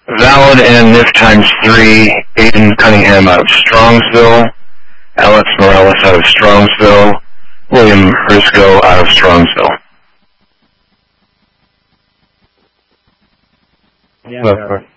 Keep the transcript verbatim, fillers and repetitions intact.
Valid and N I F times three, Aiden Cunningham out of Strongsville, Alex Morales out of Strongsville, William Briscoe out of Strongsville. Yeah,